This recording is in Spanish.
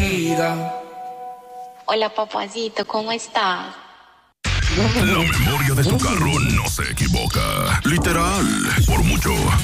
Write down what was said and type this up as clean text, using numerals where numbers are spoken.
vida. Hola, papacito, ¿cómo estás? La memoria de tu carro no se equivoca. Literal, por mucho.